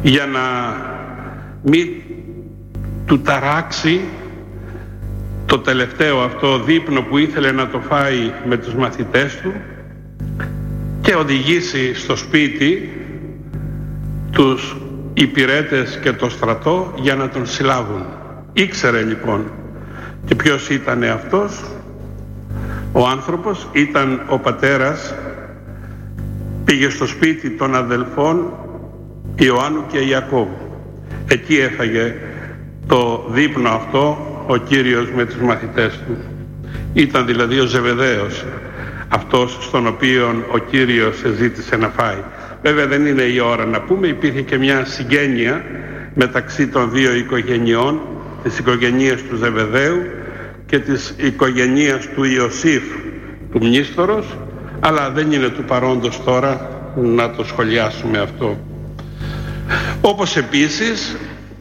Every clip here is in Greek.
για να μην του ταράξει το τελευταίο αυτό δείπνο που ήθελε να το φάει με τους μαθητές του και οδηγήσει στο σπίτι τους υπηρέτες και το στρατό για να τον συλλάβουν. Ήξερε λοιπόν και ποιος ήταν αυτός ο άνθρωπος. Ήταν ο πατέρας. Πήγε στο σπίτι των αδελφών Ιωάννου και Ιακώβου. Εκεί έφαγε το δείπνο αυτό ο Κύριος με τους μαθητές του. Ήταν δηλαδή ο Ζεβεδαίος αυτός στον οποίον ο Κύριος ζήτησε να φάει. Βέβαια δεν είναι η ώρα να πούμε, υπήρχε και μια συγγένεια μεταξύ των δύο οικογενειών, της οικογενείας του Ζεβεδαίου και της οικογενείας του Ιωσήφ του Μνήστορος, αλλά δεν είναι του παρόντος τώρα να το σχολιάσουμε αυτό. Όπως επίσης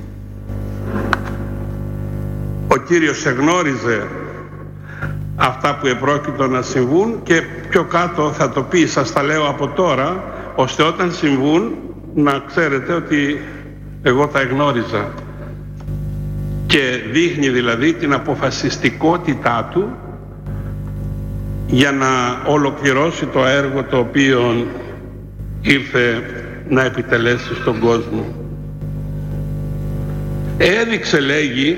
ο Κύριος εγνώριζε αυτά που επρόκειτο να συμβούν και πιο κάτω θα το πει, σας τα λέω από τώρα, ώστε όταν συμβούν να ξέρετε ότι εγώ τα εγνώριζα. Και δείχνει δηλαδή την αποφασιστικότητά του για να ολοκληρώσει το έργο το οποίο ήρθε να επιτελέσει στον κόσμο. Έδειξε, λέγει,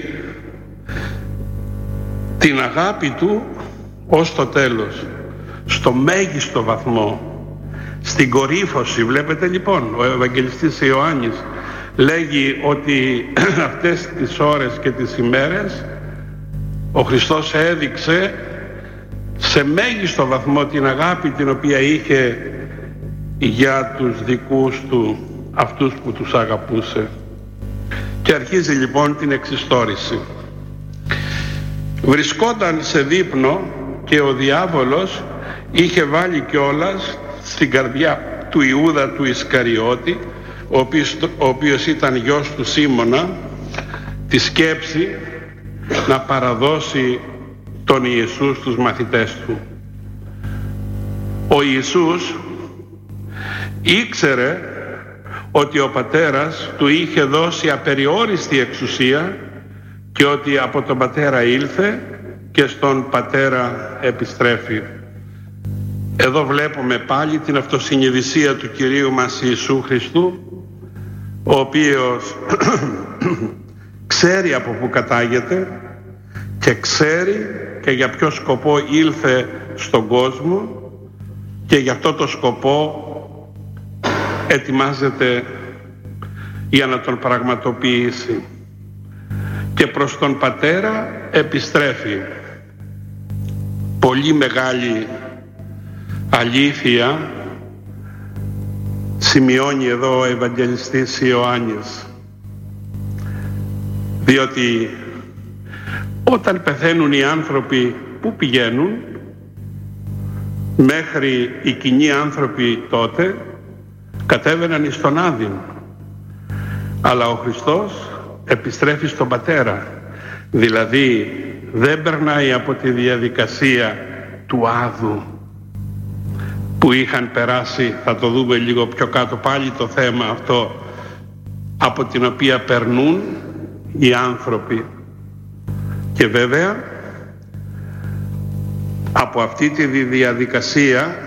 την αγάπη του ως το τέλος, στο μέγιστο βαθμό, στην κορύφωση. Βλέπετε λοιπόν, ο Ευαγγελιστής Ιωάννης λέγει ότι αυτές τις ώρες και τις ημέρες ο Χριστός έδειξε σε μέγιστο βαθμό την αγάπη την οποία είχε για τους δικούς του, αυτούς που τους αγαπούσε. Και αρχίζει λοιπόν την εξιστόρηση. Βρισκόταν σε δείπνο και ο διάβολος είχε βάλει κιόλας στην καρδιά του Ιούδα του Ισκαριώτη, ο οποίος ήταν γιος του Σίμωνα, τη σκέψη να παραδώσει τον Ιησού στους μαθητές του. Ο Ιησούς ήξερε ότι ο Πατέρας του είχε δώσει απεριόριστη εξουσία και ότι από τον Πατέρα ήλθε και στον Πατέρα επιστρέφει. Εδώ βλέπουμε πάλι την αυτοσυνειδησία του Κυρίου μας Ιησού Χριστού, ο οποίος ξέρει από πού κατάγεται και ξέρει και για ποιο σκοπό ήλθε στον κόσμο και για αυτό το σκοπό ετοιμάζεται για να τον πραγματοποιήσει. Και προς τον Πατέρα επιστρέφει. Πολύ μεγάλη αλήθεια σημειώνει εδώ ο Ευαγγελιστής Ιωάννης, διότι όταν πεθαίνουν οι άνθρωποι, πού πηγαίνουν? Μέχρι οι κοινοί άνθρωποι τότε κατέβαιναν εις τον Άδην, αλλά ο Χριστός επιστρέφει στον Πατέρα, δηλαδή δεν περνάει από τη διαδικασία του Άδου που είχαν περάσει, θα το δούμε λίγο πιο κάτω πάλι το θέμα αυτό, από την οποία περνούν οι άνθρωποι. Και βέβαια από αυτή τη διαδικασία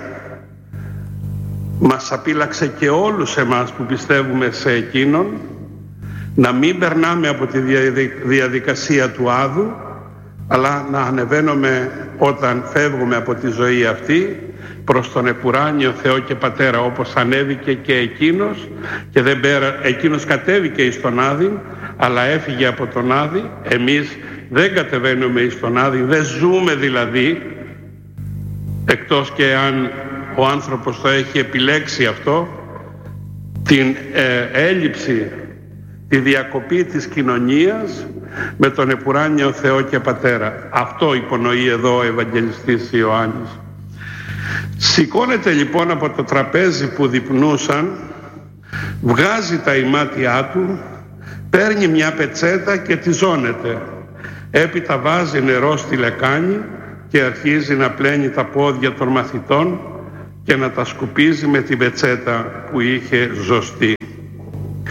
μας απείλαξε και όλους εμάς που πιστεύουμε σε Εκείνον να μην περνάμε από τη διαδικασία του Άδου, αλλά να ανεβαίνουμε όταν φεύγουμε από τη ζωή αυτή προς τον επουράνιο Θεό και Πατέρα, όπως ανέβηκε και εκείνος, και εκείνος κατέβηκε εις τον Άδη, αλλά έφυγε από τον Άδη. Εμείς δεν κατεβαίνουμε εις τον Άδη, δεν ζούμε δηλαδή, εκτός και αν ο άνθρωπος το έχει επιλέξει αυτό, την έλλειψη, τη διακοπή της κοινωνίας με τον επουράνιο Θεό και Πατέρα. Αυτό υπονοεί εδώ ο Ευαγγελιστής Ιωάννης. Σηκώνεται λοιπόν από το τραπέζι που διπνούσαν, βγάζει τα ημάτια του, παίρνει μια πετσέτα και τη ζώνεται. Έπειτα βάζει νερό στη λεκάνη και αρχίζει να πλένει τα πόδια των μαθητών και να τα σκουπίζει με την πετσέτα που είχε ζωστεί.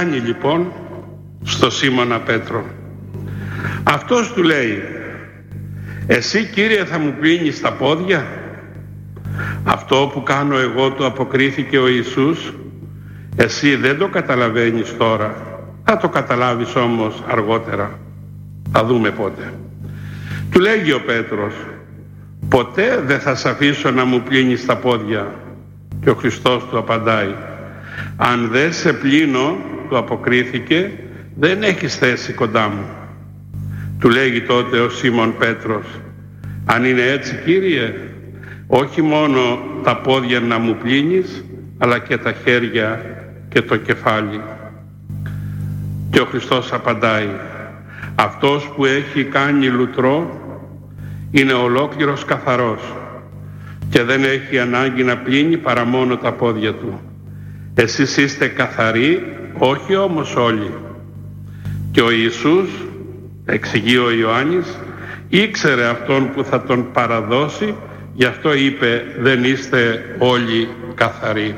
κάνει λοιπόν στο Σίμωνα Πέτρο? Αυτός του λέει, εσύ Κύριε θα μου πλύνεις τα πόδια? Αυτό που κάνω εγώ, του αποκρίθηκε ο Ιησούς, εσύ δεν το καταλαβαίνεις τώρα, θα το καταλάβεις όμως αργότερα, θα δούμε πότε. Του λέγει ο Πέτρος, ποτέ δεν θα σ' αφήσω να μου πλύνεις τα πόδια. Και ο Χριστός του απαντάει, αν δεν σε πλύνω, του αποκρίθηκε, δεν έχεις θέση κοντά μου. Του λέγει τότε ο Σίμων Πέτρος, αν είναι έτσι Κύριε, όχι μόνο τα πόδια να μου πλύνεις, αλλά και τα χέρια και το κεφάλι. Και ο Χριστός απαντάει, αυτός που έχει κάνει λουτρό είναι ολόκληρος καθαρός και δεν έχει ανάγκη να πλύνει παρά μόνο τα πόδια του. Εσείς είστε καθαροί, όχι όμως όλοι. Και ο Ιησούς, εξηγεί ο Ιωάννης, ήξερε αυτόν που θα τον παραδώσει, γι' αυτό είπε, δεν είστε όλοι καθαροί.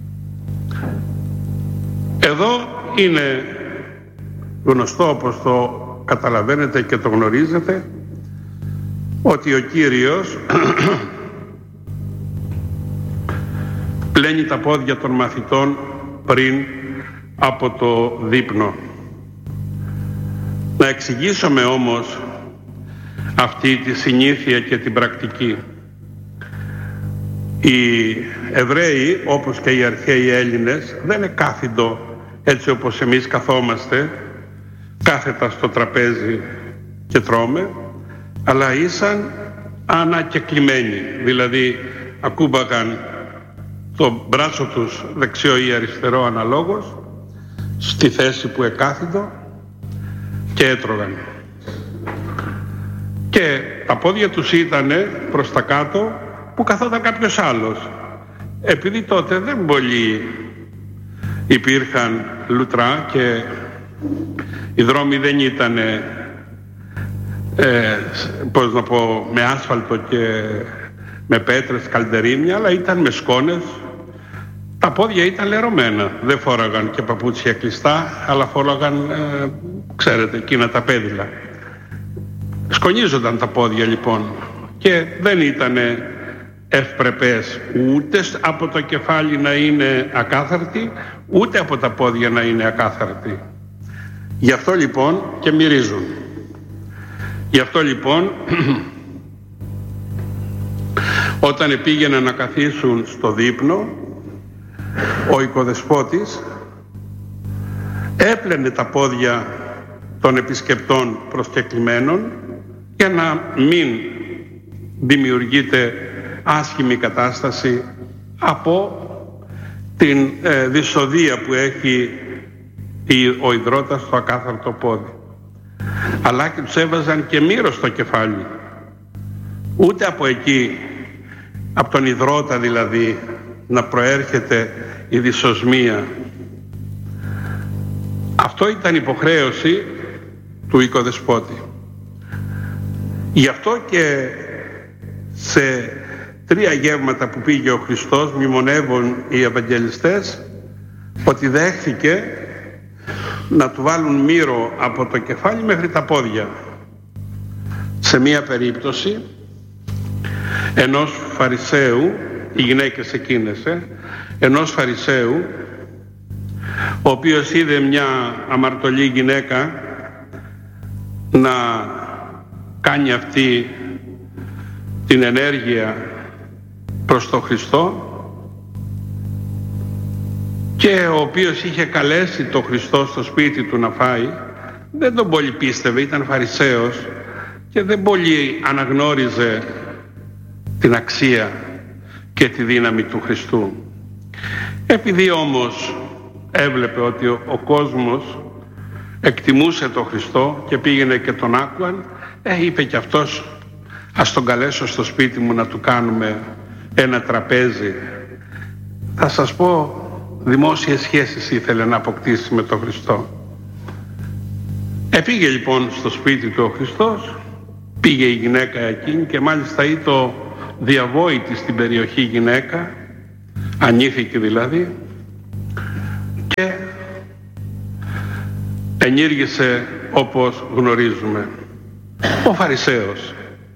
Εδώ είναι γνωστό, όπως το καταλαβαίνετε και το γνωρίζετε, ότι ο Κύριος πλένει τα πόδια των μαθητών πριν από το δείπνο. Να εξηγήσουμε όμως αυτή τη συνήθεια και την πρακτική. Οι Εβραίοι, όπως και οι αρχαίοι Έλληνες, δεν είναι κάθιντο έτσι όπως εμείς καθόμαστε κάθετα στο τραπέζι και τρώμε, αλλά ήσαν ανακεκλημένοι, δηλαδή ακούμπαγαν το μπράτσο τους δεξιό ή αριστερό αναλόγως στη θέση που εκάθιτο και έτρωγαν. Και τα πόδια τους ήταν προς τα κάτω που καθόταν κάποιος άλλος. Επειδή τότε δεν πολύ υπήρχαν λουτρά και οι δρόμοι δεν ήταν πώς να πω, με άσφαλτο και με πέτρες, καλντερίμια, αλλά ήταν με σκόνες. Τα πόδια ήταν λερωμένα, δεν φόραγαν και παπούτσια κλειστά, αλλά φόραγαν, ξέρετε, εκείνα τα πέδιλα. Σκονίζονταν τα πόδια λοιπόν και δεν ήταν ευπρεπές ούτε από το κεφάλι να είναι ακάθαρτη, ούτε από τα πόδια να είναι ακάθαρτη. Γι' αυτό λοιπόν και μυρίζουν. Γι' αυτό λοιπόν όταν πήγαιναν να καθίσουν στο δείπνο, ο οικοδεσπότης έπλαινε τα πόδια των επισκεπτών προσκεκλημένων για να μην δημιουργείται άσχημη κατάσταση από την δυσοδεία που έχει ο ιδρώτας στο ακάθαρτο πόδι. Αλλά και τους έβαζαν και μύρο στο κεφάλι. Ούτε από εκεί, από τον ιδρώτα δηλαδή, να προέρχεται η δυσοσμία. Αυτό ήταν υποχρέωση του οικοδεσπότη. Γι' αυτό και σε 3 γεύματα που πήγε ο Χριστός μνημονεύουν οι Ευαγγελιστές ότι δέχθηκε να του βάλουν μύρο από το κεφάλι μέχρι τα πόδια. Σε μία περίπτωση ενός Φαρισαίου, οι γυναίκες εκείνες, ενός Φαρισαίου, ο οποίος είδε μια αμαρτωλή γυναίκα να κάνει αυτή την ενέργεια προς τον Χριστό και ο οποίος είχε καλέσει τον Χριστό στο σπίτι του να φάει, δεν τον πολύ πίστευε, ήταν Φαρισαίος και δεν πολύ αναγνώριζε την αξία και τη δύναμη του Χριστού. Επειδή όμως έβλεπε ότι ο κόσμος εκτιμούσε τον Χριστό και πήγαινε και τον άκουαν, είπε και αυτός, ας τον καλέσω στο σπίτι μου να του κάνουμε ένα τραπέζι. Θα σας πω, δημόσιες σχέσεις ήθελε να αποκτήσει με τον Χριστό. Πήγε λοιπόν στο σπίτι του ο Χριστός, πήγε η γυναίκα εκείνη και μάλιστα ήταν διαβόητη στην περιοχή γυναίκα, ανήθικη δηλαδή, και ενήργησε όπως γνωρίζουμε. Ο Φαρισαίος,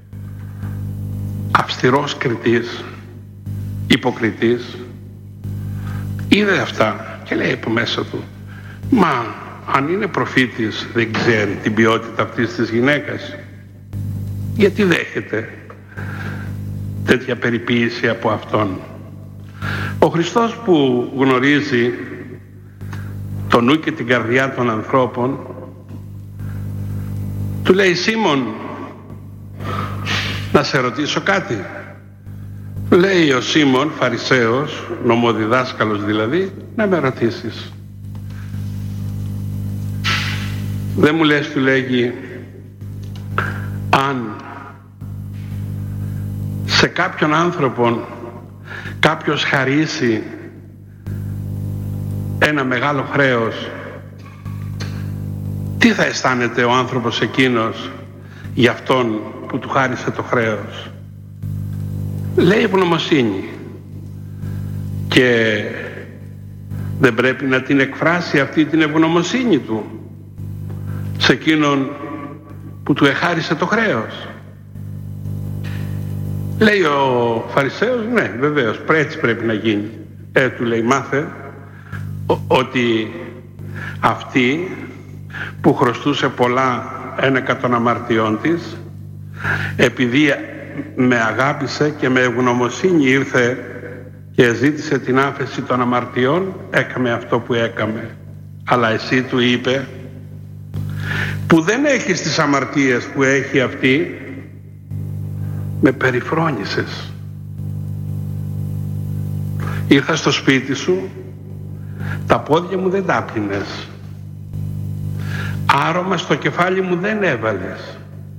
αυστηρός κριτής, υποκριτής, είδε αυτά και λέει από μέσα του, μα αν είναι προφήτης δεν ξέρει την ποιότητα αυτής της γυναίκας, γιατί δέχεται τέτοια περιποίηση από αυτόν? Ο Χριστός που γνωρίζει το νου και την καρδιά των ανθρώπων του λέει, Σίμων, να σε ρωτήσω κάτι? Λέει ο Σίμων, Φαρισαίος, νομοδιδάσκαλος δηλαδή, να με ρωτήσεις. Δεν μου λες, του λέγει, αν σε κάποιον άνθρωπον κάποιος χαρίσει ένα μεγάλο χρέος, τι θα αισθάνεται ο άνθρωπος εκείνος για αυτόν που του χάρισε το χρέος? Λέει ευγνωμοσύνη. Και δεν πρέπει να την εκφράσει αυτή την ευγνωμοσύνη του σε εκείνον που του εχάρισε το χρέος? Λέει ο Φαρισαίος, ναι βεβαίως, έτσι πρέπει να γίνει. Του λέει, μάθε ότι αυτή που χρωστούσε πολλά ένεκα των αμαρτιών της, επειδή με αγάπησε και με ευγνωμοσύνη ήρθε και ζήτησε την άφεση των αμαρτιών, έκαμε αυτό που έκαμε. Αλλά εσύ, του είπε, που δεν έχεις τις αμαρτίες που έχει αυτή, με περιφρόνησες. Ήρθα στο σπίτι σου, τα πόδια μου δεν τα πλύνες, άρωμα στο κεφάλι μου δεν έβαλες.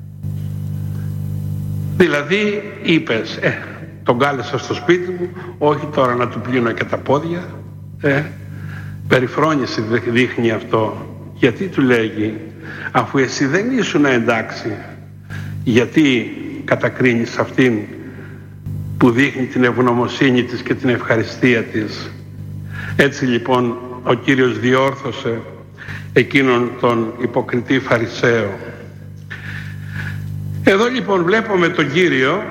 Δηλαδή είπες, τον κάλεσα στο σπίτι μου, όχι τώρα να του πλύνω και τα πόδια. Περιφρόνηση δείχνει αυτό. Γιατί του λέγει, αφού εσύ δεν ήσουν εντάξει, γιατί κατακρίνεις αυτήν που δείχνει την ευγνωμοσύνη της και την ευχαριστία της? Έτσι λοιπόν ο Κύριος διόρθωσε εκείνον τον υποκριτή Φαρισαίο. Εδώ λοιπόν βλέπουμε τον Κύριο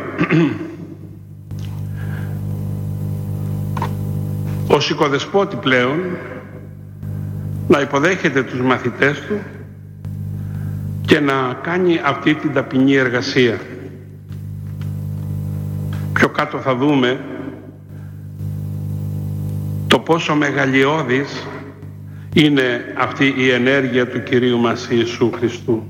ως οικοδεσπότη πλέον να υποδέχεται τους μαθητές του και να κάνει αυτή την ταπεινή εργασία. Πιο κάτω θα δούμε το πόσο μεγαλειώδης είναι αυτή η ενέργεια του Κυρίου μας Ιησού Χριστού.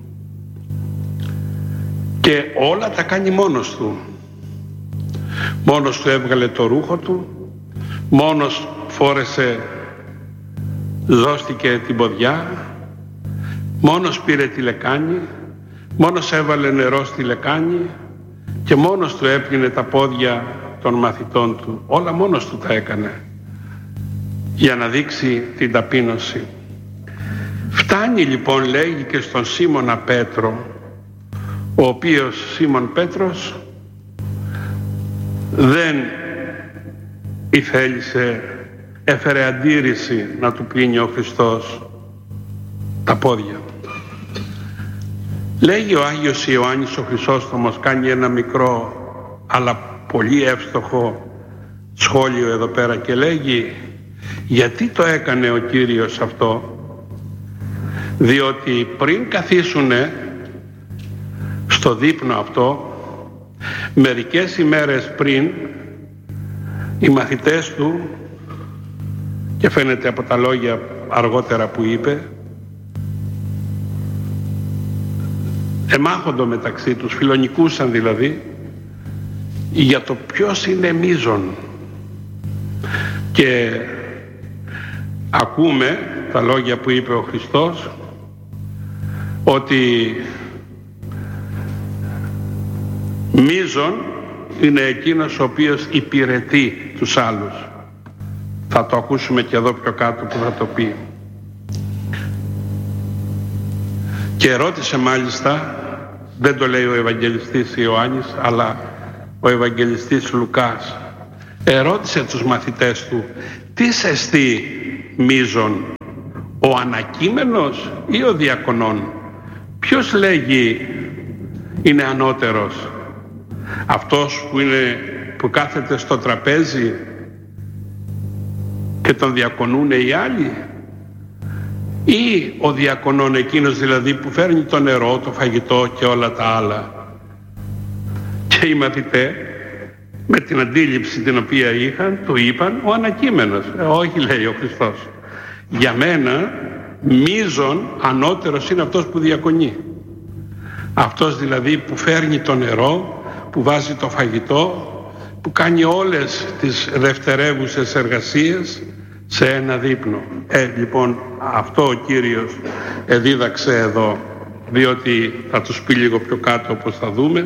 Και όλα τα κάνει μόνος του. Μόνος του έβγαλε το ρούχο του, μόνος φόρεσε, ζώστηκε την ποδιά, μόνος πήρε τη λεκάνη, μόνος έβαλε νερό στη λεκάνη και μόνος του έπλυνε τα πόδια των μαθητών του. Όλα μόνος του τα έκανε για να δείξει την ταπείνωση. Φτάνει λοιπόν, λέγει, και στον Σίμωνα Πέτρο, ο οποίος Σίμων Πέτρος δεν ηθέλησε, έφερε αντίρρηση να του πλύνει ο Χριστός τα πόδια. Λέγει ο Άγιος Ιωάννης ο Χρυσόστομος, κάνει ένα μικρό αλλά πολύ εύστοχο σχόλιο εδώ πέρα και λέγει, γιατί το έκανε ο Κύριος αυτό? Διότι πριν καθίσουνε στο δείπνο αυτό, μερικές ημέρες πριν, οι μαθητές του, και φαίνεται από τα λόγια αργότερα που είπε, εμάχοντο μεταξύ τους, φιλονικούσαν δηλαδή, για το ποιος είναι μείζον. Και ακούμε τα λόγια που είπε ο Χριστός, ότι μείζον είναι εκείνος ο οποίος υπηρετεί τους άλλους. Θα το ακούσουμε και εδώ πιο κάτω που θα το πει. Και ρώτησε μάλιστα, δεν το λέει ο Ευαγγελιστής Ιωάννης, αλλά ο Ευαγγελιστής Λουκάς, ερώτησε τους μαθητές του, τι σε εστί μείζον ο ανακείμενος ή ο διακονών? Ποιος λέγει είναι ανώτερος? Αυτός που κάθεται στο τραπέζι και τον διακονούνε οι άλλοι, ή ο διακονών, εκείνος δηλαδή που φέρνει το νερό, το φαγητό και όλα τα άλλα? Και οι μαθητές, με την αντίληψη την οποία είχαν, του είπαν ο ανακείμενος. Όχι, λέει ο Χριστός, για μένα μείζον ανώτερος είναι αυτός που διακονεί. Αυτός δηλαδή που φέρνει το νερό, που βάζει το φαγητό, που κάνει όλες τις δευτερεύουσες εργασίες σε ένα δείπνο. Λοιπόν, αυτό ο Κύριος δίδαξε εδώ, διότι θα τους πει λίγο πιο κάτω, όπως θα δούμε,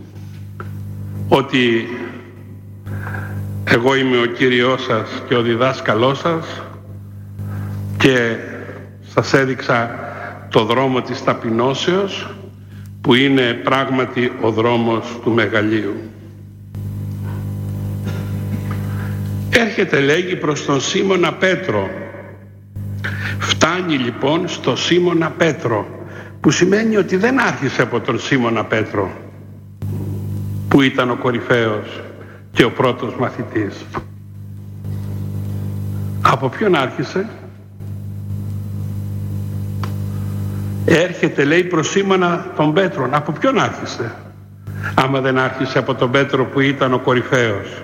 ότι εγώ είμαι ο Κύριος σας και ο διδάσκαλός σας και σας έδειξα το δρόμο της ταπεινώσεως, που είναι πράγματι ο δρόμος του μεγαλείου. Έρχεται, λέγει, προς τον Σίμωνα Πέτρο. Φτάνει λοιπόν στο Σίμωνα Πέτρο, που σημαίνει ότι δεν άρχισε από τον Σίμωνα Πέτρο, που ήταν ο κορυφαίος και ο πρώτος μαθητής. Από ποιον άρχισε? Έρχεται, λέει, προς Σίμωνα τον Πέτρον. Από ποιον άρχισε? Άμα δεν άρχισε από τον Πέτρο που ήταν ο κορυφαίος?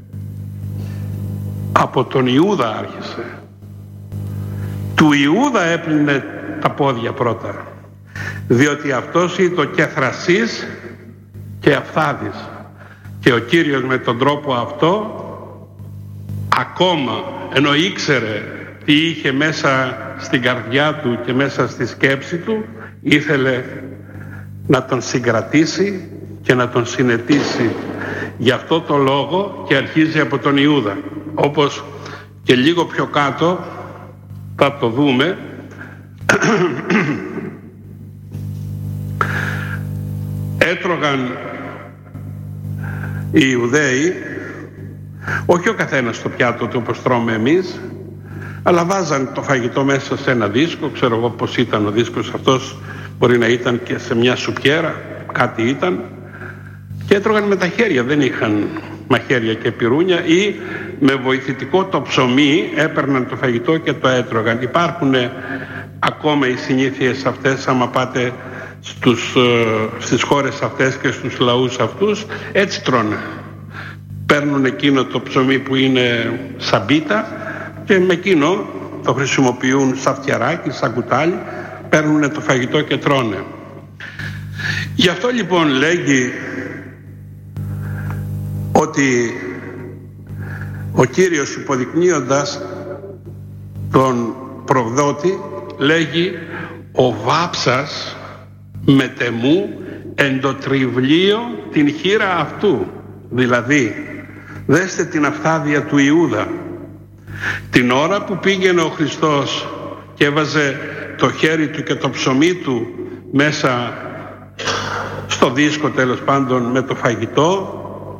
Από τον Ιούδα άρχισε. Του Ιούδα έπλυνε τα πόδια πρώτα, διότι αυτός ήταν και θρασής και αφθάδης, και ο Κύριος με τον τρόπο αυτό, ακόμα ενώ ήξερε τι είχε μέσα στην καρδιά του και μέσα στη σκέψη του, ήθελε να τον συγκρατήσει και να τον συνετίσει. Γι' αυτό το λόγο και αρχίζει από τον Ιούδα, όπως και λίγο πιο κάτω θα το δούμε. Έτρωγαν οι Ιουδαίοι, όχι ο καθένας στο πιάτο του όπως τρώμε εμείς, αλλά βάζαν το φαγητό μέσα σε ένα δίσκο. Ξέρω εγώ πως ήταν ο δίσκος αυτός, μπορεί να ήταν και σε μια σουπιέρα, κάτι ήταν, και έτρωγαν με τα χέρια, δεν είχαν μαχαίρια και πυρούνια, ή με βοηθητικό το ψωμί έπαιρναν το φαγητό και το έτρωγαν. Υπάρχουν ακόμα οι συνήθειες αυτές, άμα πάτε στις χώρες αυτές και στους λαούς αυτούς, έτσι τρώνε. Παίρνουν εκείνο το ψωμί που είναι σαν πίτα και με εκείνο το χρησιμοποιούν σαν φτιαράκι, σαν κουτάλι, παίρνουν το φαγητό και τρώνε. Γι' αυτό λοιπόν λέγει ότι ο Κύριος, υποδεικνύοντας τον προδότη, λέγει «Ο βάψας μετεμού εν το τριβλίο την χείρα αυτού». Δηλαδή, δέστε την αφθάδεια του Ιούδα. Την ώρα που πήγαινε ο Χριστός και έβαζε το χέρι του και το ψωμί του μέσα στο δίσκο, τέλος πάντων, με το φαγητό,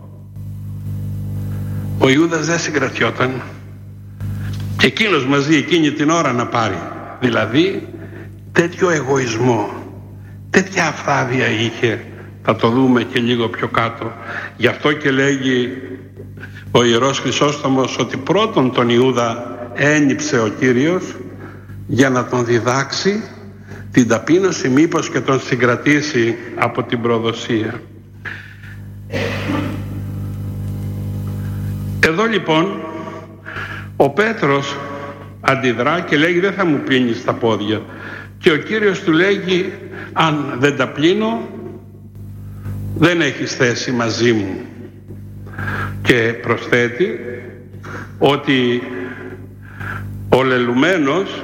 ο Ιούδας δεν συγκρατιόταν, και εκείνος μαζί εκείνη την ώρα να πάρει. Δηλαδή τέτοιο εγωισμό, τέτοια αφθάδεια είχε. Θα το δούμε και λίγο πιο κάτω. Γι' αυτό και λέγει ο Ιερός Χρυσόστομος ότι πρώτον τον Ιούδα ένιψε ο Κύριος για να τον διδάξει την ταπείνωση, μήπως και τον συγκρατήσει από την προδοσία. Εδώ λοιπόν ο Πέτρος αντιδρά και λέγει «Δεν θα μου πλύνεις τα πόδια». Και ο Κύριος του λέγει «Αν δεν τα πλύνω, δεν έχεις θέση μαζί μου». Και προσθέτει ότι ο λελουμένος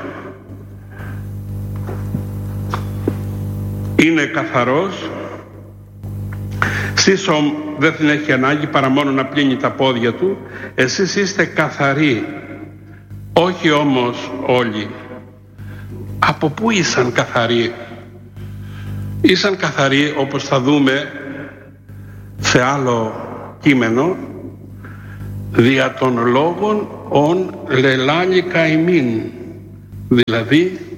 είναι καθαρός, εσείς δεν την έχει ανάγκη παρά μόνο να πλύνει τα πόδια του. Εσείς είστε καθαροί, όχι όμως όλοι. Από πού ήσαν καθαροί? Ήσαν καθαροί, όπως θα δούμε σε άλλο κείμενο, δια των λόγων ον λελάλη καημήν, δηλαδή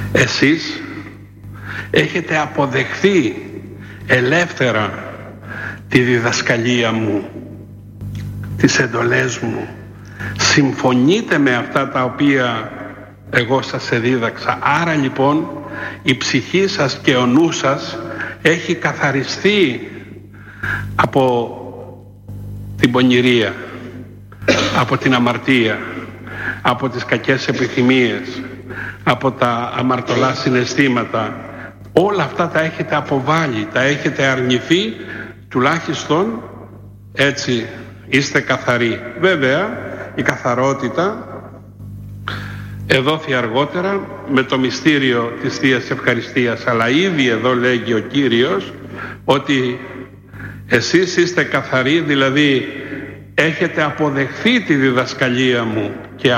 Εσείς έχετε αποδεχθεί ελεύθερα τη διδασκαλία μου, τις εντολές μου. Συμφωνείτε με αυτά τα οποία εγώ σας εδίδαξα. Άρα λοιπόν η ψυχή σας και ο νους σας έχει καθαριστεί από την πονηρία, από την αμαρτία, από τις κακές επιθυμίες, από τα αμαρτωλά συναισθήματα. Όλα αυτά τα έχετε αποβάλει, τα έχετε αρνηθεί, τουλάχιστον έτσι είστε καθαροί. Βέβαια η καθαρότητα εδόθη αργότερα με το μυστήριο της Θείας Ευχαριστίας, αλλά ήδη εδώ λέγει ο Κύριος ότι εσείς είστε καθαροί, δηλαδή έχετε αποδεχθεί τη διδασκαλία μου και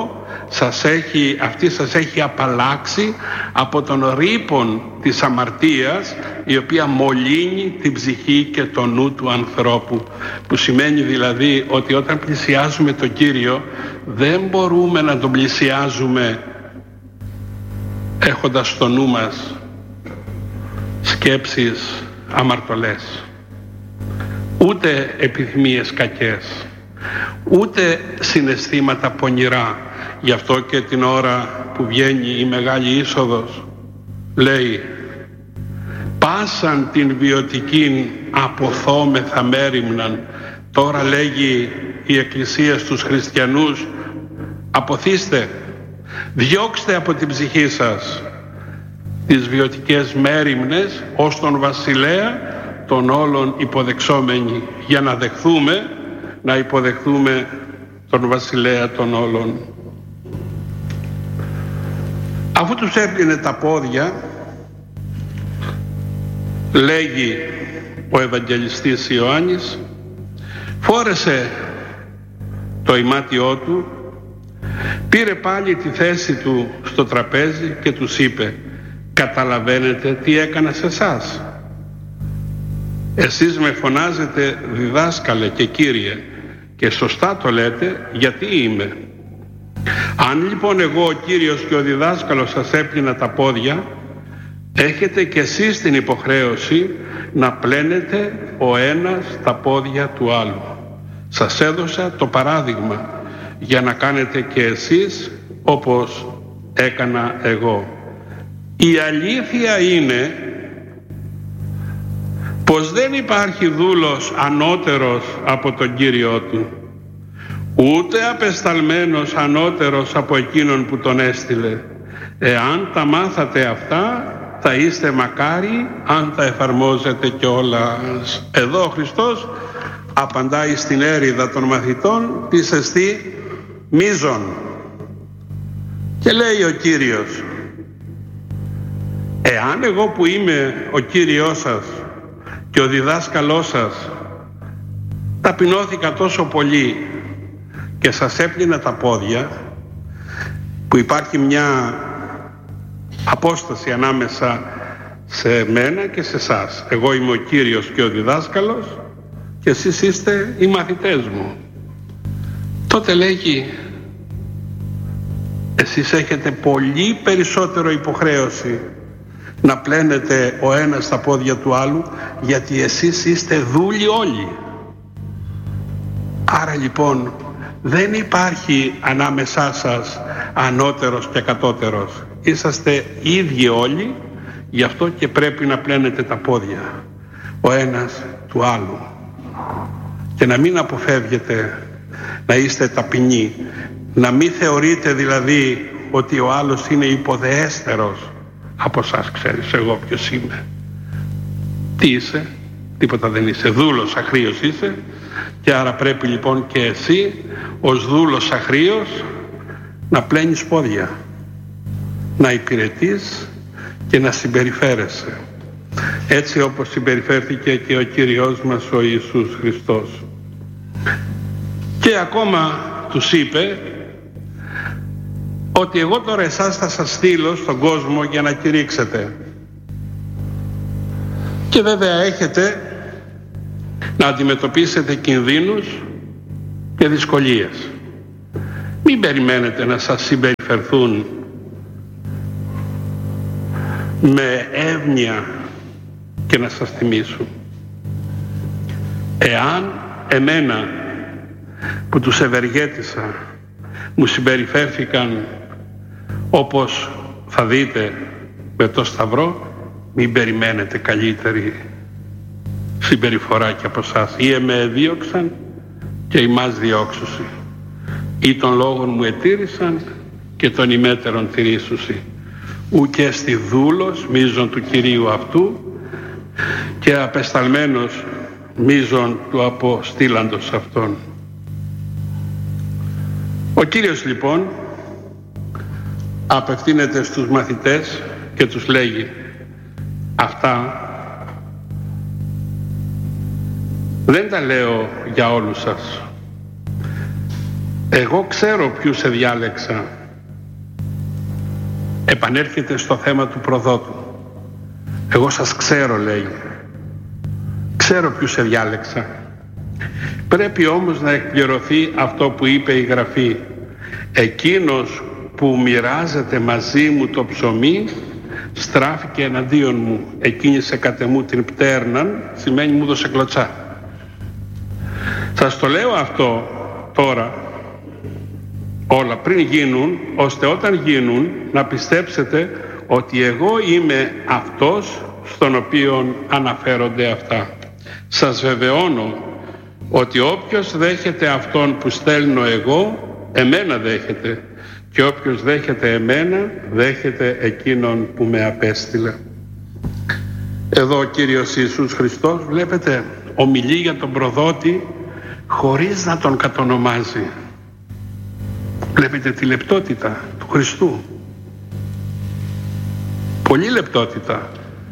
αυτή σας έχει απαλλάξει από τον ρήπον της αμαρτίας, η οποία μολύνει την ψυχή και το νου του ανθρώπου, που σημαίνει δηλαδή ότι όταν πλησιάζουμε τον Κύριο δεν μπορούμε να τον πλησιάζουμε έχοντας στο νου μας σκέψεις αμαρτωλές, ούτε επιθυμίες κακές, ούτε συναισθήματα πονηρά. Γι' αυτό και την ώρα που βγαίνει η Μεγάλη Είσοδος λέει «Πάσαν την βιωτικήν αποθόμεθα μέριμναν». Τώρα λέγει η Εκκλησία στους χριστιανούς «Αποθήστε, διώξτε από την ψυχή σας τις βιωτικές μέριμνες ως τον βασιλέα των όλων υποδεξόμενοι», για να υποδεχθούμε τον βασιλέα των όλων. Αφού τους έπλυνε τα πόδια, λέγει ο Ευαγγελιστής Ιωάννης, φόρεσε το ημάτιό του, πήρε πάλι τη θέση του στο τραπέζι και τους είπε «Καταλαβαίνετε τι έκανα σε εσάς? Εσείς με φωνάζετε διδάσκαλε και Κύριε και σωστά το λέτε, γιατί είμαι. Αν λοιπόν εγώ ο Κύριος και ο διδάσκαλος σας έπλυνα τα πόδια, έχετε και εσείς την υποχρέωση να πλένετε ο ένας τα πόδια του άλλου. Σας έδωσα το παράδειγμα για να κάνετε και εσείς όπως έκανα εγώ. Η αλήθεια είναι πως δεν υπάρχει δούλος ανώτερος από τον Κύριό του, ούτε απεσταλμένος ανώτερος από εκείνον που τον έστειλε. Εάν τα μάθατε αυτά, θα είστε μακάρι αν τα εφαρμόζετε κιόλας. Εδώ ο Χριστός απαντάει στην έρηδα των μαθητών τι εστί μείζον. Και λέει ο Κύριος, εάν εγώ που είμαι ο Κύριος σας και ο διδάσκαλός σας ταπεινώθηκα τόσο πολύ και σας έπλυνα τα πόδια, που υπάρχει μια απόσταση ανάμεσα σε μένα και σε εσάς. Εγώ είμαι ο Κύριος και ο διδάσκαλος και εσείς είστε οι μαθητές μου. Τότε λέγει, εσείς έχετε πολύ περισσότερο υποχρέωση να πλένετε ο ένας τα πόδια του άλλου, γιατί εσείς είστε δούλοι όλοι. Άρα λοιπόν δεν υπάρχει ανάμεσά σας ανώτερος και κατώτερος. Είσαστε ίδιοι όλοι, γι' αυτό και πρέπει να πλένετε τα πόδια ο ένας του άλλου. Και να μην αποφεύγετε να είστε ταπεινοί, να μην θεωρείτε δηλαδή ότι ο άλλος είναι υποδεέστερος από σας. Ξέρεις εγώ ποιος είμαι. Τι είσαι? Τίποτα δεν είσαι. Δούλος αχρήος είσαι, και άρα πρέπει λοιπόν και εσύ ως δούλος αχρήος να πλένεις πόδια, να υπηρετείς και να συμπεριφέρεσαι έτσι όπως συμπεριφέρθηκε και ο Κύριος μας ο Ιησούς Χριστός. Και ακόμα τους είπε ότι εγώ τώρα εσάς θα σας στείλω στον κόσμο για να κηρύξετε. Και βέβαια έχετε να αντιμετωπίσετε κινδύνους και δυσκολίες. Μην περιμένετε να σας συμπεριφερθούν με εύνοια και να σας θυμίσω. Εάν εμένα που τους ευεργέτησα μου συμπεριφέρθηκαν όπως θα δείτε με το Σταυρό, μην περιμένετε καλύτερη συμπεριφορά και από εσάς. Ή με εδίωξαν και ημάς διώξουσι, ή των λόγων μου ετήρησαν και των ημέτερων τηρήσουσι. Ουκ στη δούλος μείζον του Κυρίου αυτού και απεσταλμένος μείζον του αποστήλαντος αυτών. Ο Κύριος λοιπόν απευθύνεται στους μαθητές και τους λέγει: αυτά δεν τα λέω για όλους σας. Εγώ ξέρω ποιους εδιάλεξα. Επανέρχεται στο θέμα του προδότου. Εγώ σας ξέρω, λέει. Ξέρω ποιους εδιάλεξα. Πρέπει όμως να εκπληρωθεί αυτό που είπε η Γραφή. Εκείνος που μοιράζεται μαζί μου το ψωμί στράφηκε εναντίον μου. Εκκίνησε κατ' εμού την πτέρναν, σημαίνει μου δώσε κλωτσά. Σας το λέω αυτό τώρα, όλα πριν γίνουν, ώστε όταν γίνουν να πιστέψετε ότι εγώ είμαι αυτός στον οποίο αναφέρονται αυτά. Σας βεβαιώνω ότι όποιος δέχεται αυτόν που στέλνω εγώ, εμένα δέχεται, και όποιος δέχεται εμένα, δέχεται εκείνον που με απέστειλε. Εδώ ο Κύριος Ιησούς Χριστός, βλέπετε, ομιλεί για τον προδότη χωρίς να τον κατονομάζει. Βλέπετε τη λεπτότητα του Χριστού. Πολύ λεπτότητα.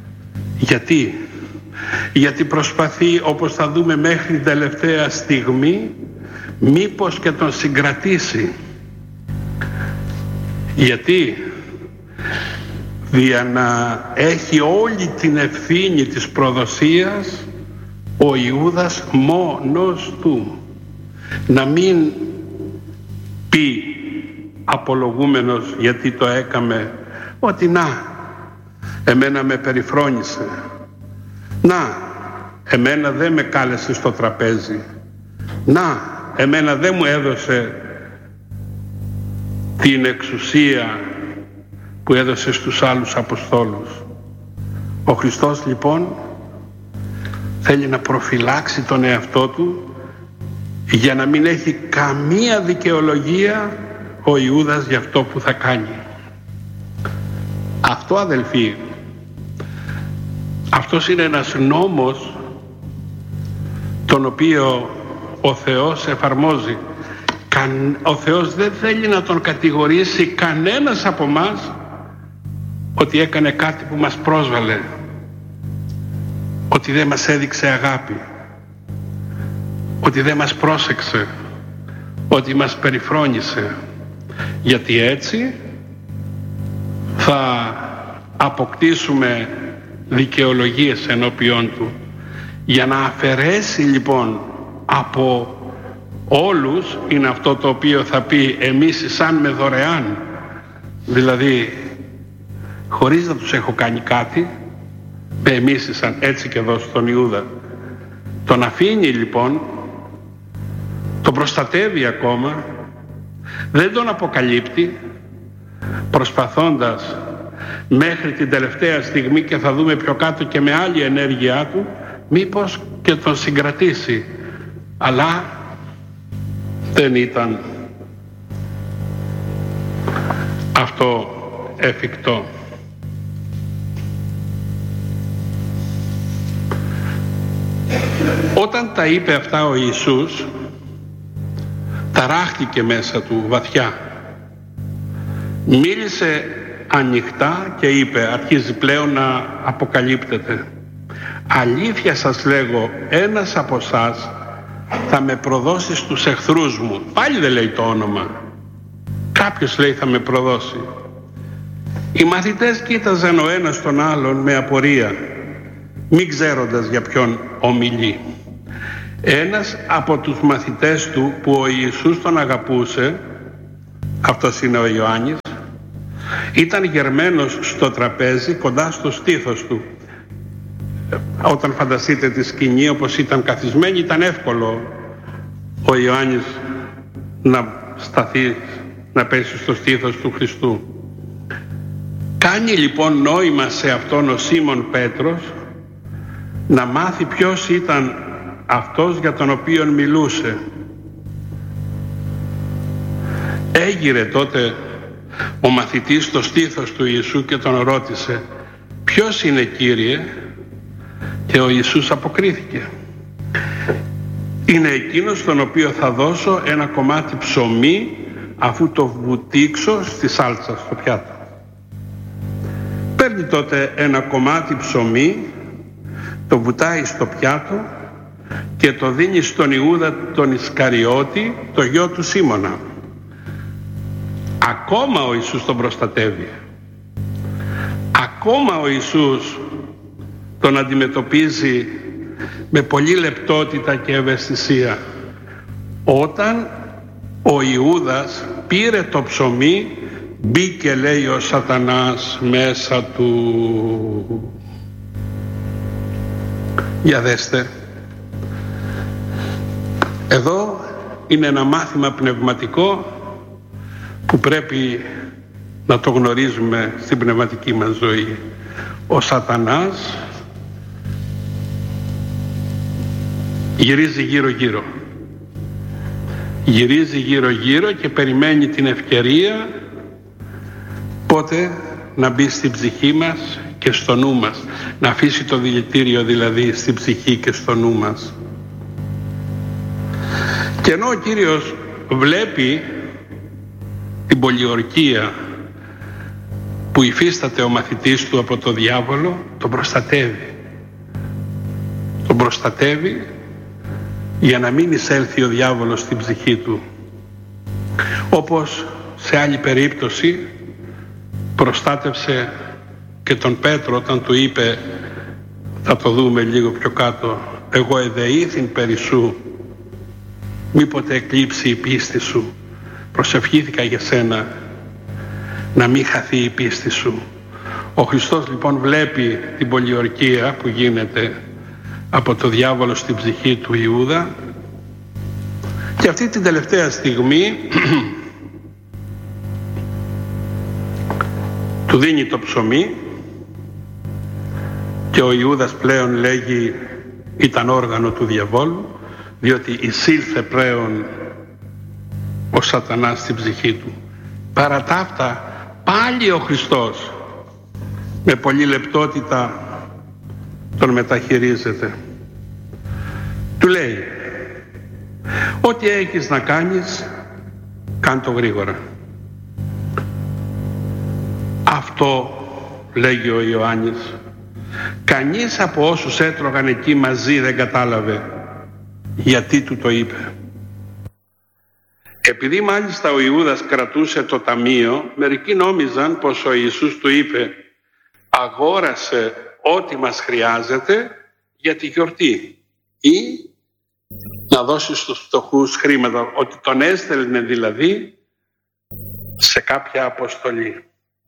Γιατί προσπαθεί, όπως θα δούμε μέχρι την τελευταία στιγμή, μήπως και τον συγκρατήσει. Γιατί για να έχει όλη την ευθύνη της προδοσίας ο Ιούδας μόνος του, να μην πει απολογούμενος γιατί το έκαμε, ότι να, εμένα με περιφρόνησε, να, εμένα δεν με κάλεσε στο τραπέζι, να, εμένα δεν μου έδωσε την εξουσία που έδωσε στους άλλους Αποστόλους. Ο Χριστός λοιπόν θέλει να προφυλάξει τον εαυτό του για να μην έχει καμία δικαιολογία ο Ιούδας για αυτό που θα κάνει. Αυτό, αδελφοί, αυτός είναι ένας νόμος τον οποίο ο Θεός εφαρμόζει. Ο Θεός δεν θέλει να τον κατηγορήσει κανένας από μας ότι έκανε κάτι που μας πρόσβαλε, ότι δεν μας έδειξε αγάπη, ότι δεν μας πρόσεξε, ότι μας περιφρόνησε, γιατί έτσι θα αποκτήσουμε δικαιολογίες ενώπιόν του. Για να αφαιρέσει λοιπόν από όλους είναι αυτό το οποίο θα πει εμείς σαν με δωρεάν, δηλαδή χωρίς να τους έχω κάνει κάτι, με εμείς σαν, έτσι και εδώ στον Ιούδα. Τον αφήνει λοιπόν, τον προστατεύει ακόμα, δεν τον αποκαλύπτει, προσπαθώντας μέχρι την τελευταία στιγμή, και θα δούμε πιο κάτω και με άλλη ενέργειά του, μήπως και τον συγκρατήσει, αλλά δεν ήταν αυτό εφικτό. Όταν τα είπε αυτά ο Ιησούς, ταράχτηκε μέσα του βαθιά. Μίλησε ανοιχτά και είπε, αρχίζει πλέον να αποκαλύπτεται. Αλήθεια σας λέγω, ένας από εσάς θα με προδώσει στους εχθρούς μου. Πάλι δεν λέει το όνομα. Κάποιος λέει θα με προδώσει. Οι μαθητές κοίταζαν ο ένας τον άλλον με απορία, μην ξέροντας για ποιον ομιλεί. Ένας από τους μαθητές του που ο Ιησούς τον αγαπούσε, αυτός είναι ο Ιωάννης, Ήταν γερμένος στο τραπέζι κοντά στο στήθος του. Όταν φανταστείτε τη σκηνή όπως ήταν καθισμένη, ήταν εύκολο ο Ιωάννης να σταθεί, να πέσει στο στήθος του Χριστού. Κάνει λοιπόν νόημα σε αυτόν ο Σίμων Πέτρος να μάθει ποιος ήταν αυτός για τον οποίο μιλούσε. Έγειρε τότε ο μαθητής στο στήθος του Ιησού και τον ρώτησε, ποιος είναι, Κύριε? Και ο Ιησούς αποκρίθηκε, είναι εκείνος τον οποίο θα δώσω ένα κομμάτι ψωμί αφού το βουτήξω στη σάλτσα στο πιάτο. Παίρνει τότε ένα κομμάτι ψωμί, το βουτάει στο πιάτο και το δίνει στον Ιούδα τον Ισκαριώτη, το γιο του Σίμωνα. Ακόμα ο Ιησούς τον προστατεύει. Ακόμα ο Ιησούς τον αντιμετωπίζει με πολύ λεπτότητα και ευαισθησία. Όταν ο Ιούδας πήρε το ψωμί, μπήκε, λέει, ο Σατανάς μέσα του. Για δέστε, εδώ είναι ένα μάθημα πνευματικό που πρέπει να το γνωρίζουμε στην πνευματική μας ζωή. Ο Σατανάς γυρίζει γύρω-γύρω. Γυρίζει γύρω-γύρω και περιμένει την ευκαιρία πότε να μπει στην ψυχή μας και στο νου μας. Να αφήσει το δηλητήριο δηλαδή στην ψυχή και στο νου μας. Και ενώ ο Κύριος βλέπει την πολιορκία που υφίσταται ο μαθητής του από το διάβολο, τον προστατεύει. Τον προστατεύει για να μην εισέλθει ο διάβολος στην ψυχή του. Όπως σε άλλη περίπτωση προστάτευσε και τον Πέτρο όταν του είπε, θα το δούμε λίγο πιο κάτω, εγώ εδεήθην περί σου, μήποτε εκλείψει η πίστη σου. Προσευχήθηκα για σένα να μην χαθεί η πίστη σου. Ο Χριστός λοιπόν βλέπει την πολιορκία που γίνεται από το διάβολο στην ψυχή του Ιούδα και αυτή την τελευταία στιγμή του δίνει το ψωμί και ο Ιούδας πλέον λέγει ήταν όργανο του διαβόλου, διότι εισήλθε πλέον ο Σατανάς στην ψυχή του. Παρά τα αυτά πάλι ο Χριστός με πολλή λεπτότητα τον μεταχειρίζεται. Του λέει, ό,τι έχεις να κάνεις κάν' το γρήγορα. Αυτό λέγει ο Ιωάννης, κανείς από όσους έτρωγαν εκεί μαζί δεν κατάλαβε γιατί του το είπε. Επειδή μάλιστα ο Ιούδας κρατούσε το ταμείο, μερικοί νόμιζαν πως ο Ιησούς του είπε αγόρασε ό,τι μας χρειάζεται για τη γιορτή ή να δώσει στους φτωχούς χρήματα, ότι τον έστελνε δηλαδή σε κάποια αποστολή.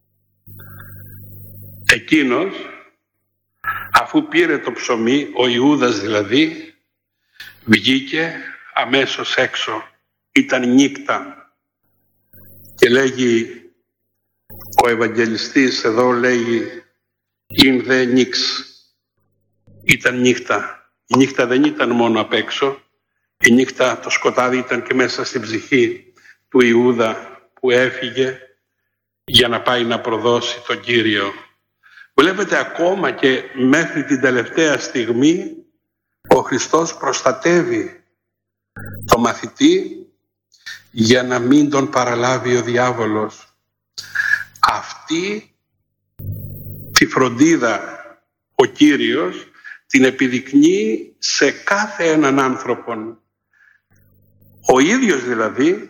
Εκείνος, αφού πήρε το ψωμί, ο Ιούδας δηλαδή, βγήκε αμέσως έξω. Ήταν νύχτα και λέγει ο Ευαγγελιστής εδώ, λέγει «Ιν δε νύξ». Ήταν νύχτα. Η νύχτα δεν ήταν μόνο απ' έξω, η νύχτα, το σκοτάδι ήταν και μέσα στην ψυχή του Ιούδα που έφυγε για να πάει να προδώσει τον Κύριο. Βλέπετε, ακόμα και μέχρι την τελευταία στιγμή ο Χριστός προστατεύει το μαθητή για να μην τον παραλάβει ο διάβολος. Αυτή τη φροντίδα ο Κύριος την επιδεικνύει σε κάθε έναν άνθρωπον. Ο ίδιος δηλαδή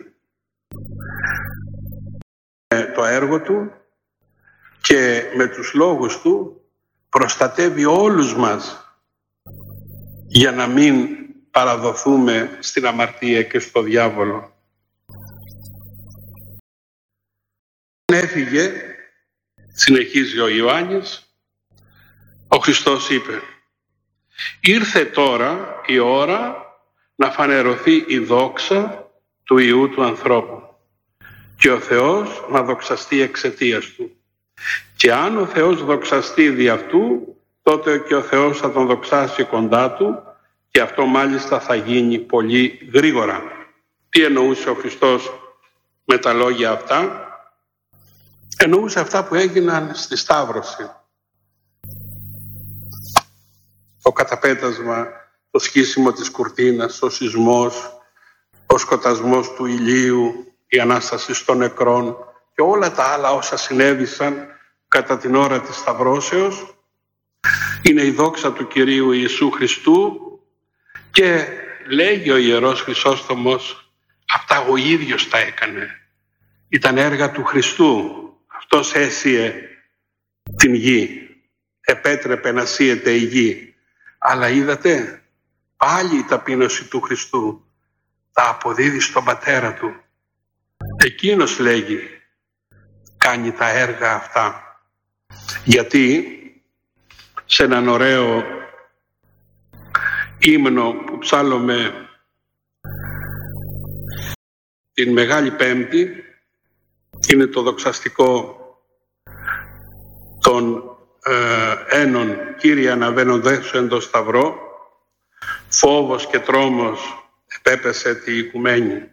με το έργο του και με τους λόγους του προστατεύει όλους μας για να μην παραδοθούμε στην αμαρτία και στο διάβολο. Έφυγε Συνεχίζει ο Ιωάννης, ο Χριστός είπε: «Ήρθε τώρα η ώρα να φανερωθεί η δόξα του Υιού του ανθρώπου και ο Θεός να δοξαστεί εξαιτίας του. Και αν ο Θεός δοξαστεί δι' αυτού, τότε και ο Θεός θα τον δοξάσει κοντά του, και αυτό μάλιστα θα γίνει πολύ γρήγορα». Τι εννοούσε ο Χριστός με τα λόγια αυτά? Εννοούσε αυτά που έγιναν στη Σταύρωση. Το καταπέτασμα, το σκίσιμο της κουρτίνας, ο σεισμός, ο σκοτασμός του ηλίου, η Ανάσταση των νεκρών και όλα τα άλλα όσα συνέβησαν κατά την ώρα της Σταυρώσεως. Είναι η δόξα του Κυρίου Ιησού Χριστού και λέγει ο Ιερός Χρυσόστομος, αυτά ο ίδιος τα έκανε. Ήταν έργα του Χριστού. Αυτός έσυε την γη, επέτρεπε να σύεται η γη. Αλλά είδατε, πάλι η ταπείνωση του Χριστού τα αποδίδει στον Πατέρα του. Εκείνος, λέγει, κάνει τα έργα αυτά. Γιατί σε έναν ωραίο ύμνο που ψάλλουμε την Μεγάλη Πέμπτη, είναι το δοξαστικό των ένων «Κύριε αναβαίνοντες σου εν το σταυρό, φόβος και τρόμος επέπεσε τη οικουμένη.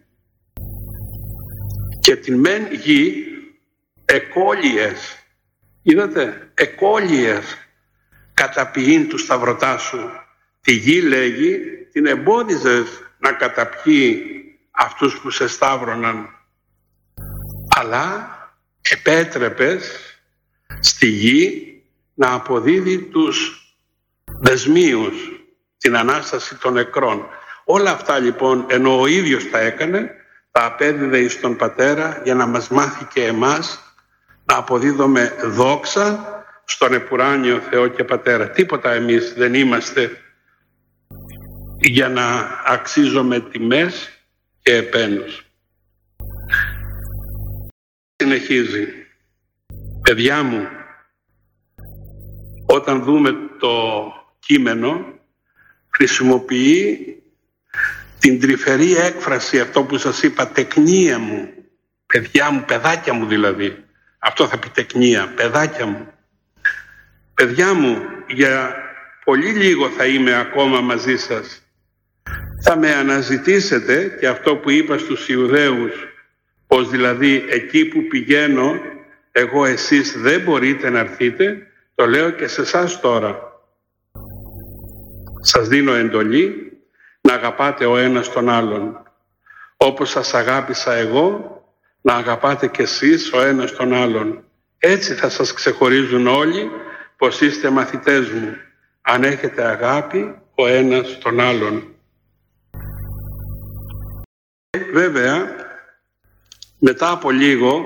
Και την μεν γη εκόλιες», είδατε, εκόλιες καταποιήν του σταυρωτά σου. Τη γη, λέγει, την εμπόδιζες να καταπιεί αυτούς που σε σταύρωναν, αλλά επέτρεπες στη γη να αποδίδει τους δεσμίους, την Ανάσταση των νεκρών. Όλα αυτά λοιπόν, ενώ ο ίδιος τα έκανε, τα απέδιδε εις τον Πατέρα για να μας μάθει και εμάς να αποδίδουμε δόξα στον επουράνιο Θεό και Πατέρα. Τίποτα εμείς δεν είμαστε για να αξίζουμε τιμές και επένους. Συνεχίζει: «Παιδιά μου, όταν δούμε το κείμενο, χρησιμοποιεί την τρυφερή έκφραση, αυτό που σας είπα, τεκνία μου, παιδιά μου, παιδάκια μου δηλαδή. Αυτό θα πει τεκνία, παιδάκια μου. Παιδιά μου, για πολύ λίγο θα είμαι ακόμα μαζί σας. Θα με αναζητήσετε, και αυτό που είπα στους Ιουδαίους, πως δηλαδή εκεί που πηγαίνω εγώ εσείς δεν μπορείτε να έρθετε, το λέω και σε εσάς τώρα. Σας δίνω εντολή να αγαπάτε ο ένας τον άλλον. Όπως σας αγάπησα εγώ, να αγαπάτε και εσείς ο ένας τον άλλον. Έτσι θα σας ξεχωρίζουν όλοι πως είστε μαθητές μου, αν έχετε αγάπη ο ένας τον άλλον». Βέβαια, μετά από λίγο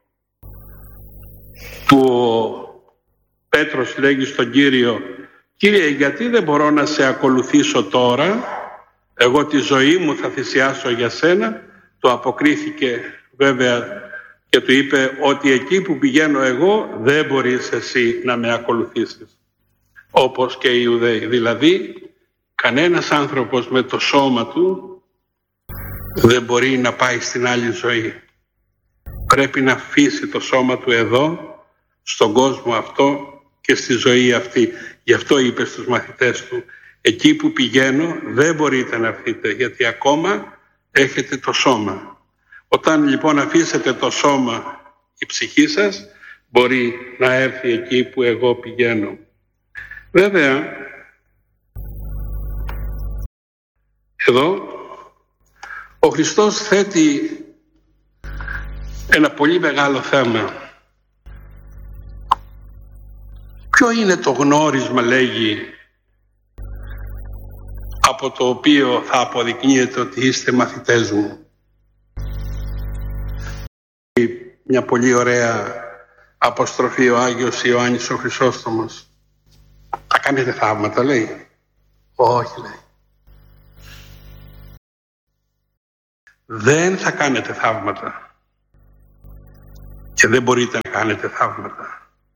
που ο Πέτρος λέγει στον Κύριο: «Κύριε, γιατί δεν μπορώ να σε ακολουθήσω τώρα, εγώ τη ζωή μου θα θυσιάσω για σένα», του αποκρίθηκε βέβαια και του είπε ότι εκεί που πηγαίνω εγώ δεν μπορείς εσύ να με ακολουθήσεις, όπως και οι Ιουδαίοι. Δηλαδή κανένας άνθρωπος με το σώμα του δεν μπορεί να πάει στην άλλη ζωή. Πρέπει να αφήσει το σώμα του εδώ, στον κόσμο αυτό και στη ζωή αυτή. Γι' αυτό είπε στους μαθητές του: «Εκεί που πηγαίνω δεν μπορείτε να έρθετε, γιατί ακόμα έχετε το σώμα. Όταν λοιπόν αφήσετε το σώμα, η ψυχή σας μπορεί να έρθει εκεί που εγώ πηγαίνω». Βέβαια, εδώ ο Χριστός θέτει ένα πολύ μεγάλο θέμα. Ποιο είναι το γνώρισμα, λέγει, από το οποίο θα αποδεικνύεται ότι είστε μαθητές μου? Μια πολύ ωραία αποστροφή ο Άγιος Ιωάννης ο Χρυσόστομος. Θα κάνετε θαύματα, λέει? Όχι, λέει. Δεν θα κάνετε θαύματα και δεν μπορείτε να κάνετε θαύματα.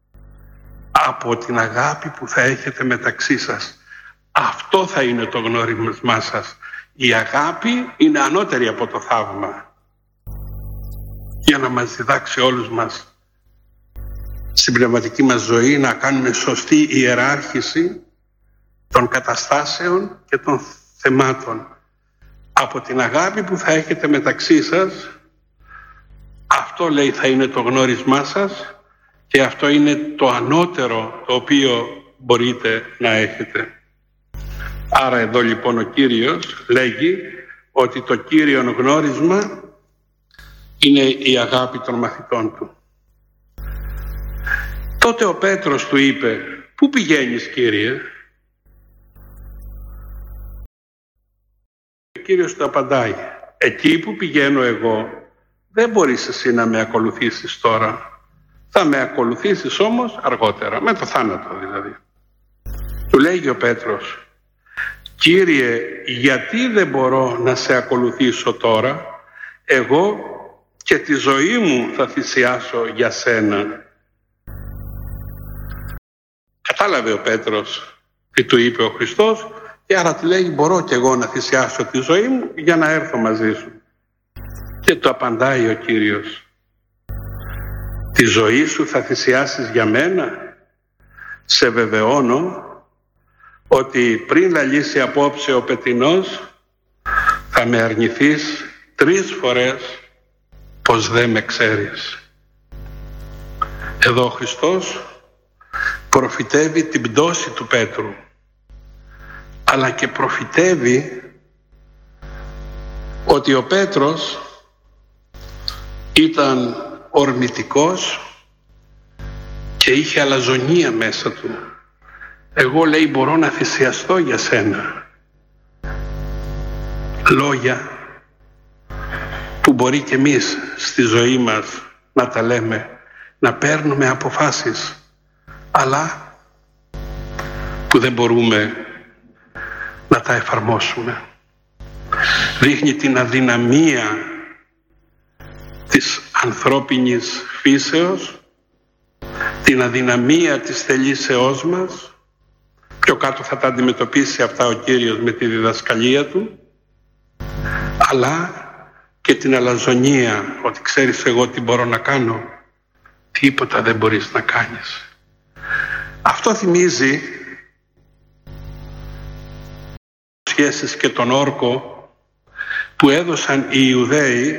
από την αγάπη που θα έχετε μεταξύ σας. Αυτό θα είναι το γνώρισμά σας. Η αγάπη είναι ανώτερη από το θαύμα, για να μας διδάξει όλους μας στην πνευματική μας ζωή να κάνουμε σωστή ιεράρχηση των καταστάσεων και των θεμάτων. Από την αγάπη που θα έχετε μεταξύ σας, αυτό λέει θα είναι το γνώρισμά σας, και αυτό είναι το ανώτερο το οποίο μπορείτε να έχετε. Άρα εδώ λοιπόν ο Κύριος λέγει ότι το κύριον γνώρισμα είναι η αγάπη των μαθητών του. Τότε ο Πέτρος του είπε, «Πού πηγαίνεις, Κύριε?» Ο Κύριος του απαντάει, «Εκεί που πηγαίνω εγώ δεν μπορείς εσύ να με ακολουθήσεις τώρα. Θα με ακολουθήσεις όμως αργότερα, με το θάνατο δηλαδή». Του λέγει ο Πέτρος, «Κύριε, γιατί δεν μπορώ να σε ακολουθήσω τώρα? Εγώ και τη ζωή μου θα θυσιάσω για σένα». Κατάλαβε ο Πέτρος τι του είπε ο Χριστός, και άρα του λέει, «Μπορώ και εγώ να θυσιάσω τη ζωή μου για να έρθω μαζί σου». Και του απαντάει ο Κύριος, «Τη ζωή σου θα θυσιάσεις για μένα? Σε βεβαιώνω ότι πριν λαλήσει απόψε ο πετεινός θα με αρνηθείς 3 φορές πως δεν με ξέρεις». Εδώ ο Χριστός προφητεύει την πτώση του Πέτρου, αλλά και προφητεύει ότι ο Πέτρος ήταν ορμητικός και είχε αλαζονία μέσα του. «Εγώ», λέει, «μπορώ να θυσιαστώ για σένα». Λόγια που μπορεί και εμείς στη ζωή μας να τα λέμε, να παίρνουμε αποφάσεις, αλλά που δεν μπορούμε να τα εφαρμόσουμε. Δείχνει την αδυναμία της ανθρώπινης φύσεως, την αδυναμία της θελήσεώς μας. Πιο κάτω θα τα αντιμετωπίσει αυτά ο Κύριος με τη διδασκαλία του, αλλά και την αλαζονία, ότι ξέρεις εγώ τι μπορώ να κάνω, τίποτα δεν μπορείς να κάνεις. Αυτό θυμίζει σχέσεις και τον όρκο που έδωσαν οι Ιουδαίοι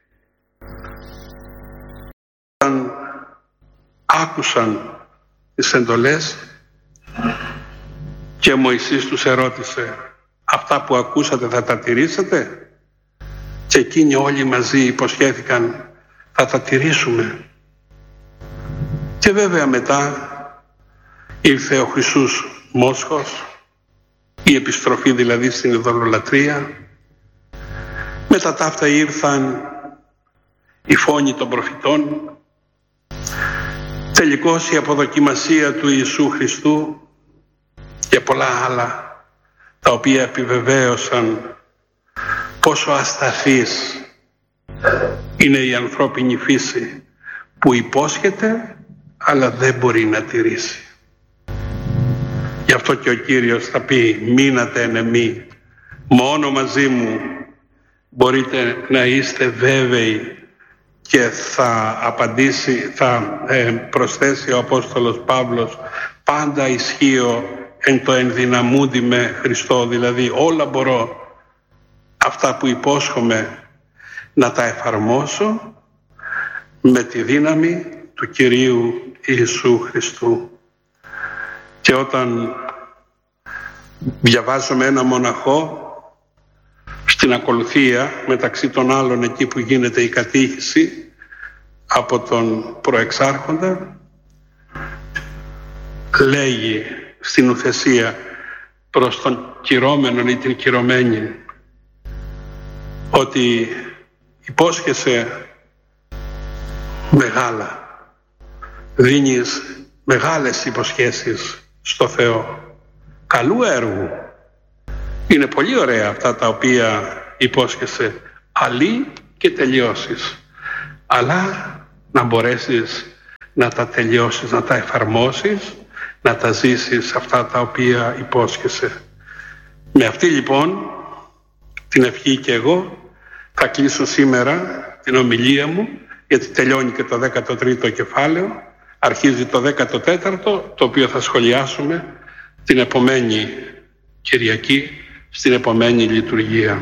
όταν άκουσαν τις εντολές και ο Μωυσής τους ερώτησε, «Αυτά που ακούσατε θα τα τηρήσετε?» Και εκείνοι όλοι μαζί υποσχέθηκαν, «Θα τα τηρήσουμε». Και βέβαια μετά ήρθε ο Χρυσούς Μόσχος, η επιστροφή δηλαδή στην ειδωλολατρία. Μετά τα αυτά ήρθαν οι φόνοι των προφητών, τελικώς η αποδοκιμασία του Ιησού Χριστού και πολλά άλλα, τα οποία επιβεβαίωσαν πόσο ασταθής είναι η ανθρώπινη φύση, που υπόσχεται αλλά δεν μπορεί να τηρήσει. Γι' αυτό και ο Κύριος θα πει, «Μείνατε εν εμεί, μόνο μαζί μου μπορείτε να είστε βέβαιοι». Και θα προσθέσει ο Απόστολος Παύλος, «Πάντα ισχύω εν το ενδυναμούντι με Χριστό», δηλαδή όλα μπορώ αυτά που υπόσχομαι να τα εφαρμόσω με τη δύναμη του Κυρίου Ιησού Χριστού. Και όταν διαβάζουμε ένα μοναχό στην ακολουθία, μεταξύ των άλλων εκεί που γίνεται η κατήχηση από τον προεξάρχοντα, λέγει στην ουθεσία προς τον κυρώμενον ή την κυρωμένη ότι υπόσχεσαι μεγάλα, δίνεις μεγάλες υποσχέσεις στο Θεό, καλού έργου. Είναι πολύ ωραία αυτά τα οποία υπόσχεσαι, αλή και τελειώσεις, αλλά να μπορέσεις να τα τελειώσεις, να τα εφαρμόσεις να τα ζήσεις αυτά τα οποία υπόσχεσαι. Με αυτή λοιπόν την ευχή και εγώ θα κλείσω σήμερα την ομιλία μου, γιατί τελειώνει και το 13ο κεφάλαιο, αρχίζει το 14ο, το οποίο θα σχολιάσουμε την επομένη Κυριακή, στην επομένη λειτουργία.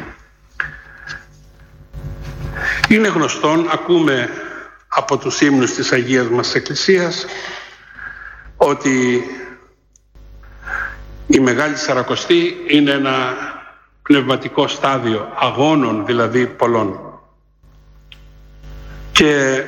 Είναι γνωστόν, ακούμε από τους ύμνους της Αγίας μας Εκκλησίας, ότι η Μεγάλη Σαρακοστή είναι ένα πνευματικό στάδιο αγώνων, δηλαδή πολλών. Και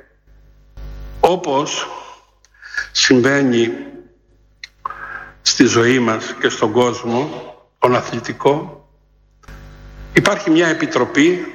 όπως συμβαίνει στη ζωή μας και στον κόσμο, τον αθλητικό, υπάρχει μια επιτροπή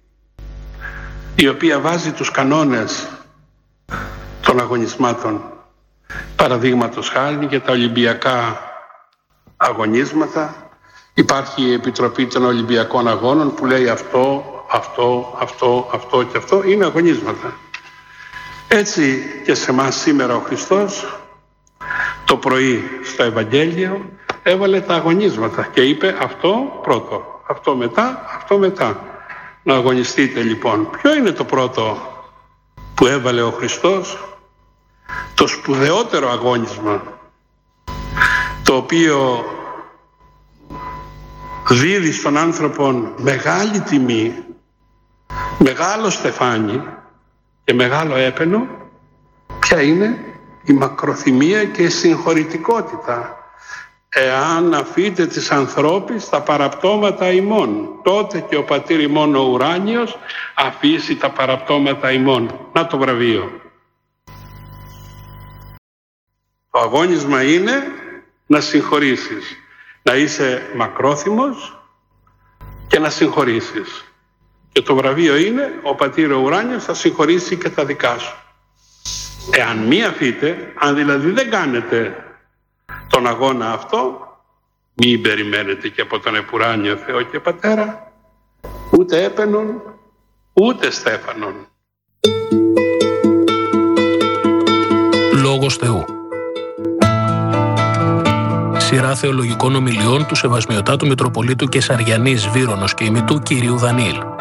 η οποία βάζει τους κανόνες των αγωνισμάτων. Παραδείγματος χάρη για τα Ολυμπιακά αγωνίσματα υπάρχει η Επιτροπή των Ολυμπιακών Αγώνων που λέει αυτό και αυτό είναι αγωνίσματα. Έτσι και σε εμάς σήμερα ο Χριστός το πρωί στο Ευαγγέλιο έβαλε τα αγωνίσματα και είπε αυτό πρώτο, αυτό μετά. Να αγωνιστείτε λοιπόν. Ποιο είναι το πρώτο που έβαλε ο Χριστός? Το σπουδαιότερο αγώνισμα, το οποίο δίδει στον άνθρωπο μεγάλη τιμή, μεγάλο στεφάνι και μεγάλο έπαινο. Ποια είναι? Η μακροθυμία και η συγχωρητικότητα. Εάν αφείτε τις ανθρώπεις τα παραπτώματα ημών, τότε και ο πατήρ ημών ο ουράνιος αφήσει τα παραπτώματα ημών. Να το βραβείο. Το αγώνισμα είναι να συγχωρήσεις, να είσαι μακρόθυμος και να συγχωρήσεις. Και το βραβείο είναι ο πατήρ ο ουράνιος θα συγχωρήσει και τα δικά σου. Εάν μη αφείτε, αν δηλαδή δεν κάνετε τον αγώνα αυτό, μην περιμένετε και από τον επουράνιο Θεό και Πατέρα ούτε έπαινον ούτε στέφανον. Λόγος Θεού. Σειρά θεολογικών ομιλιών του Σεβασμιωτάτου Μητροπολίτου Κεσαριανής Βύρωνος και ημιτού Κυρίου Δανίλ.